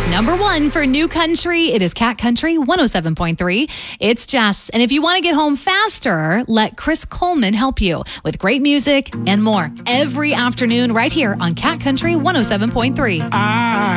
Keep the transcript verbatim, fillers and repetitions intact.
Number one for New Country, it is Cat Country one oh seven point three. It's Jess. And if you want to get home faster, let Chris Coleman help you with great music and more every afternoon right here on Cat Country one oh seven point three. I